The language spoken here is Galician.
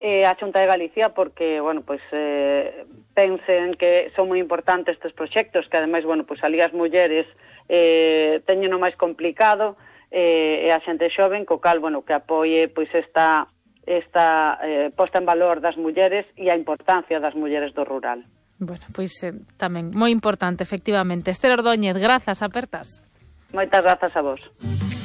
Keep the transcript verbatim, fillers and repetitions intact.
eh, a Xunta de Galicia porque, bueno, pois eh, pensen que son moi importantes estes proxectos, que ademais, bueno, pois ali as mulleres eh, teñen o máis complicado, eh, e a xente xoven, co cal, bueno, que apoie pois esta esta eh, posta en valor das mulleres e a importancia das mulleres do rural. Bueno, pois eh, tamén moi importante, efectivamente. Ester Ordóñez, grazas, apertas. Moitas grazas a vos.